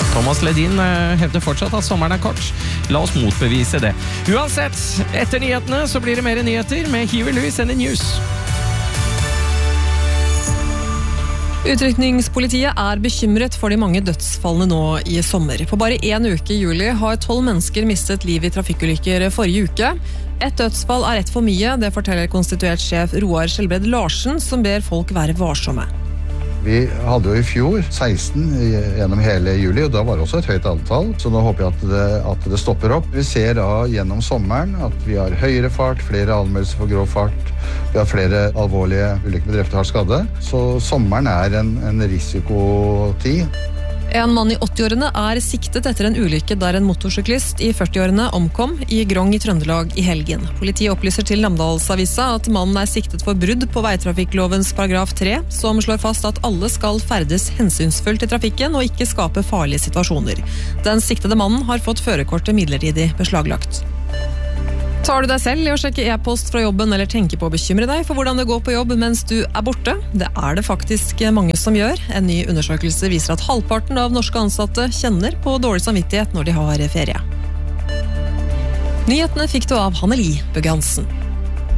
Thomas Ledin hevder fortsatt at sommeren kort. La oss motbevise det. Uansett, etter nyhetene så blir det mer nyheter med Huey Lewis and the News. Utrykningspolitiet bekymret for de mange dødsfallene nå i sommer. På bare 1 uke i juli har 12 mennesker mistet liv i trafikkulykker forrige uke. Et dødsfall ett for mye, det forteller konstituert sjef Roar Skjelbred Larsen, som ber folk være varsomme. Vi hadde jo i fjor 16 gjennom hele juli, og da var det også et høyt antall, så nå håper jeg at det stopper opp. Vi ser da gjennom sommeren at vi har høyere fart, flere anmeldelser for grov fart, vi har flere alvorlige ulykker med drepte hardt skadde, så sommeren en risikotid. En mann i 80-årene siktet etter en ulykke der en motorsyklist i 40-årene omkom i Grong i Trøndelag i helgen. Politiet opplyser til Namdalsavisa at mannen siktet for brudd på veitrafikklovens paragraf 3, som slår fast at alle skal ferdes hensynsfullt i trafikken og ikke skape farlige situasjoner. Den siktede mannen har fått førerkortet midlertidig beslaglagt. Tar du deg selv i å sjekke e-post fra jobben eller tenker på å bekymre deg for hvordan det går på jobb mens du borte? Det det faktisk mange som gjør. En ny undersøkelse viser at halvparten av norske ansatte kjenner på dårlig samvittighet når de har ferie. Nyhetene fikk du av Hanneli Bøgge Hansen.